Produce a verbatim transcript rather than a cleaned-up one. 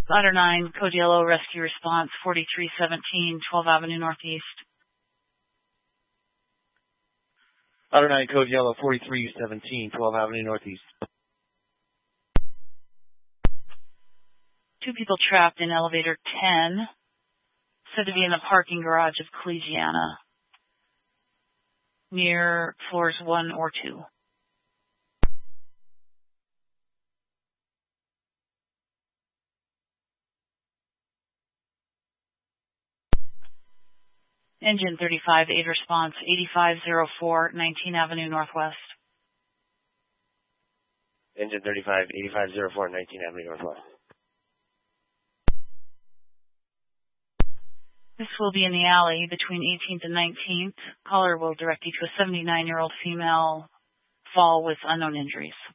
Ladder nine, Code Yellow, Rescue Response, forty-three seventeen, twelfth Avenue Northeast. Ladder nine, Code Yellow, forty-three seventeen, twelfth Avenue Northeast. Two people trapped in elevator ten, said to be in the parking garage of Collegiana, near floors one or two. Engine thirty-five, aid response, eighty-five oh four, nineteenth Avenue Northwest. Engine thirty-five, eighty-five oh four, nineteenth Avenue Northwest. This will be in the alley between eighteenth and nineteenth. Caller will direct you to a seventy-nine-year-old female fall with unknown injuries.